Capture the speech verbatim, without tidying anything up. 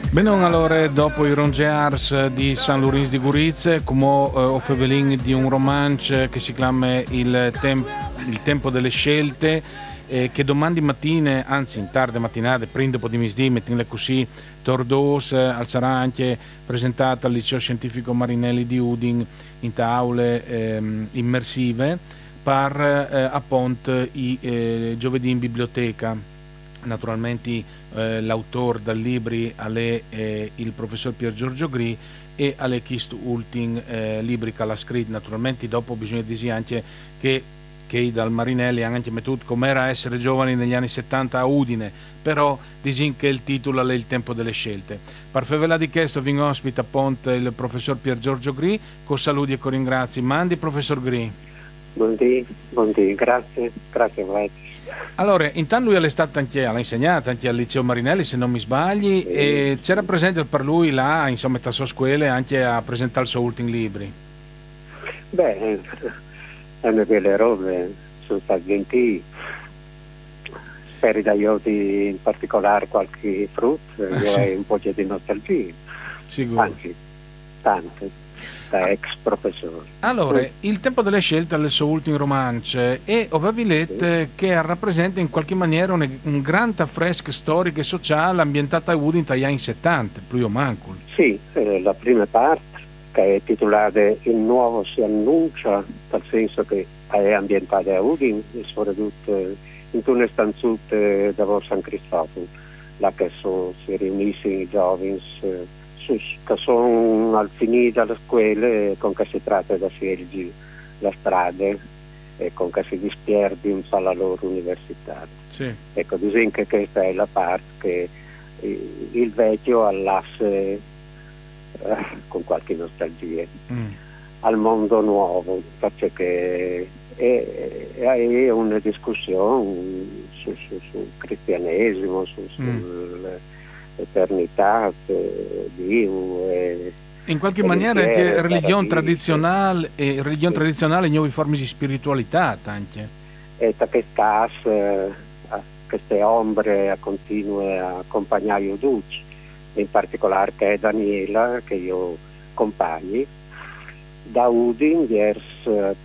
Bene, allora, dopo i Rongears di San Lorenzo di Gorizia, come eh, ho fevelin di un romanzo che si chiama il, tem- il tempo delle scelte, eh, che domani mattina, anzi in tarde mattinate, prima dopo di misdì, mettinle così, tordos, eh, al sarà anche presentata al liceo scientifico Marinelli di Udin in aule ehm, immersive per eh, appunto i eh, giovedì in biblioteca. Naturalmente eh, l'autore dal libri è eh, il professor Pier Giorgio Gri e alle chist ultim eh, libri che l'ha scritto. Naturalmente dopo bisogna dire anche che, che dal Marinelli hanno anche mettuto com'era essere giovani negli anni settanta a Udine, però disin che il titolo è il tempo delle scelte. Per favela di questo vi ospita appunto il professor Pier Giorgio Gri, con saluti e con ringrazi. Mandi professor Gri. Buondì, buondì, grazie, grazie a voi. Allora, intanto lui è stato anche, l'ha insegnato anche al liceo Marinelli, se non mi sbagli, Sì, e sì. c'era presente per lui là, insomma, la sua scuola, anche a presentare il suo ultimo libri. Beh, è una belle robe, sono stati gentili, speri da io di in particolare qualche frutto, Eh, io sì, ho un po' di nostalgia, sicuro. anzi, tante, da ex professore. Allora, Mm, il tempo delle scelte è il suo ultimo romanzo e avevi letto sì. che rappresenta in qualche maniera un, un grande affresco storico e sociale ambientata a Udine negli anni settanta, più o manco. Sì, eh, la prima parte, che è titolata Il nuovo si annuncia, nel senso che è ambientata a Udine, e soprattutto in una stanzutta da San Cristoforo, là che so, si riuniscono i giovani, eh, su- che sono al finire dalla scuola e con che si tratta di scegliere la strada e con che si dispierde un po' la loro università. Sì. Ecco, dicono che questa è la parte che eh, il vecchio all'asse eh, con qualche nostalgia Mm. al mondo nuovo, perché è, è una discussione su, su, sul cristianesimo, su, Mm. sull'eternità di Dio e, In qualche e maniera anche l'intiero, il religione paradiso. tradizionale e religione Sì. tradizionale nuove forme di spiritualità anche. E da che caso queste ombre continue a accompagnare i duci, in particolare che è Daniela, che io compagni, da Udin vers